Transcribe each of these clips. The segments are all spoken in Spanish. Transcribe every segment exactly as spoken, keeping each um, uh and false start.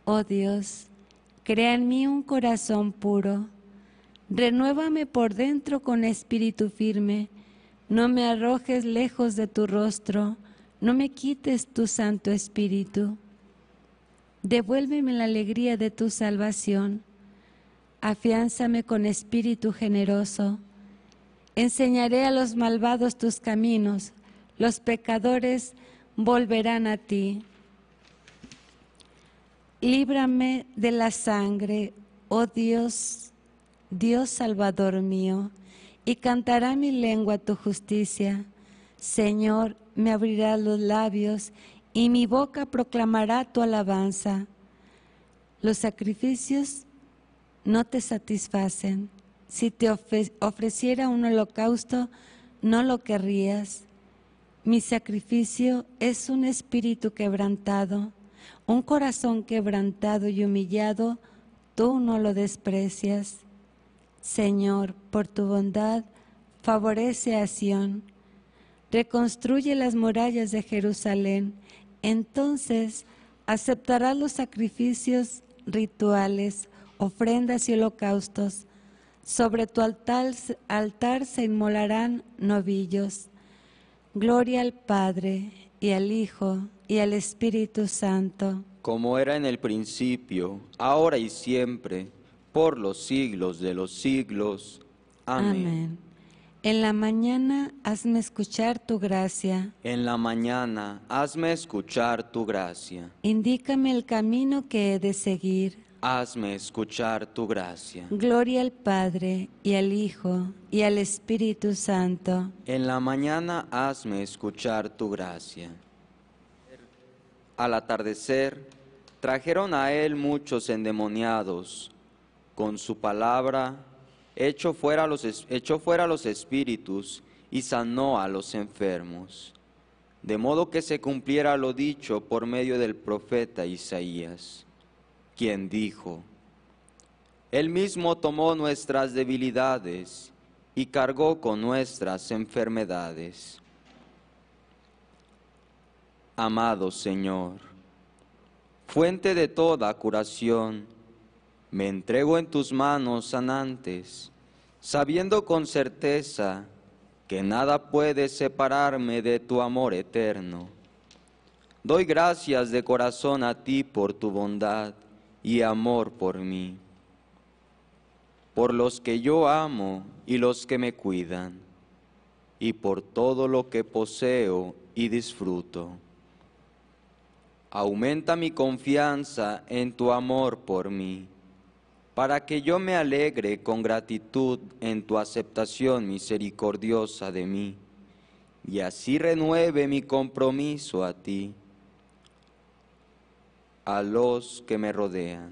Oh Dios, crea en mí un corazón puro. Renuévame por dentro con espíritu firme. No me arrojes lejos de tu rostro, no me quites tu Santo Espíritu. Devuélveme la alegría de tu salvación. Afiánzame con espíritu generoso. Enseñaré a los malvados tus caminos, los pecadores volverán a ti. Líbrame de la sangre, oh Dios, Dios Salvador mío, y cantará mi lengua tu justicia. Señor, me abrirás los labios, y mi boca proclamará tu alabanza. Los sacrificios no te satisfacen. Si te ofreciera un holocausto, no lo querrías. Mi sacrificio es un espíritu quebrantado, un corazón quebrantado y humillado, tú no lo desprecias. Señor, por tu bondad, favorece a Sión. Reconstruye las murallas de Jerusalén. Entonces aceptarás los sacrificios rituales, ofrendas y holocaustos. Sobre tu altar, altar se inmolarán novillos. Gloria al Padre, y al Hijo, y al Espíritu Santo. Como era en el principio, ahora y siempre, por los siglos de los siglos. Amén. Amén. En la mañana hazme escuchar tu gracia. En la mañana hazme escuchar tu gracia. Indícame el camino que he de seguir. Hazme escuchar tu gracia. Gloria al Padre, y al Hijo, y al Espíritu Santo. En la mañana hazme escuchar tu gracia. Al atardecer, trajeron a él muchos endemoniados. Con su palabra, echó fuera los, echó fuera los espíritus y sanó a los enfermos. De modo que se cumpliera lo dicho por medio del profeta Isaías, quien dijo: Él mismo tomó nuestras debilidades y cargó con nuestras enfermedades. Amado Señor, fuente de toda curación, me entrego en tus manos sanantes, sabiendo con certeza que nada puede separarme de tu amor eterno. Doy gracias de corazón a ti por tu bondad y amor por mí, por los que yo amo y los que me cuidan, y por todo lo que poseo y disfruto. Aumenta mi confianza en tu amor por mí, para que yo me alegre con gratitud en tu aceptación misericordiosa de mí, y así renueve mi compromiso a ti, a los que me rodean.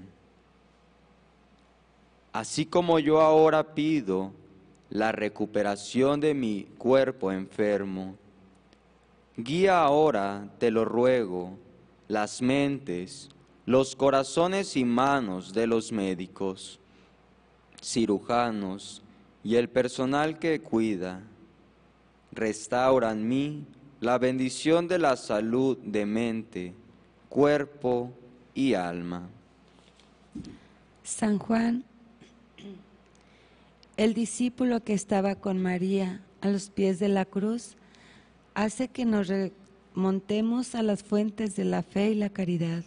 Así como yo ahora pido la recuperación de mi cuerpo enfermo, guía ahora, te lo ruego, las mentes, los corazones y manos de los médicos, cirujanos y el personal que cuida. Restaura en mí la bendición de la salud de mente, cuerpo y alma. San Juan, el discípulo que estaba con María a los pies de la cruz, hace que nos remontemos a las fuentes de la fe y la caridad,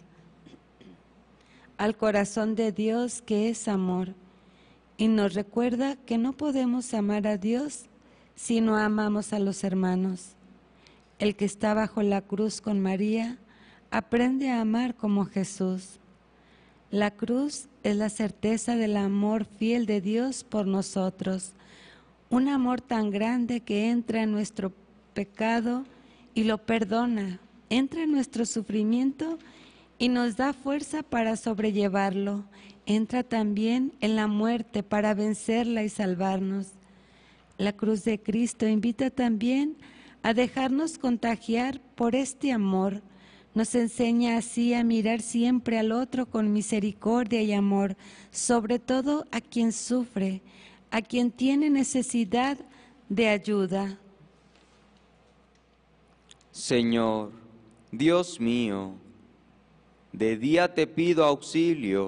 al corazón de Dios que es amor, y nos recuerda que no podemos amar a Dios si no amamos a los hermanos. El que está bajo la cruz con María aprende a amar como Jesús. La cruz es la certeza del amor fiel de Dios por nosotros, un amor tan grande que entra en nuestro pecado y lo perdona, entra en nuestro sufrimiento y nos da fuerza para sobrellevarlo, entra también en la muerte para vencerla y salvarnos. La cruz de Cristo invita también a dejarnos contagiar por este amor. Nos enseña así a mirar siempre al otro con misericordia y amor, sobre todo a quien sufre, a quien tiene necesidad de ayuda. Señor, Dios mío, De día te pido auxilio,